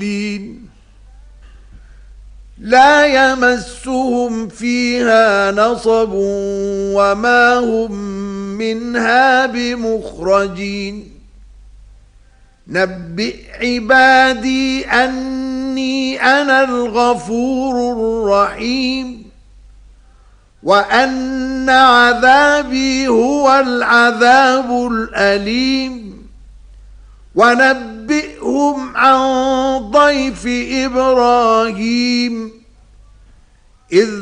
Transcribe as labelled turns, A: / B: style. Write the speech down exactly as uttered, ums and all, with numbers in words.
A: لا يمسهم فيها نصب وما هم منها بمخرجين نبئ عبادي أني أنا الغفور الرحيم وأن عذابي هو العذاب الأليم ونبئهم عن ضيف إبراهيم إذ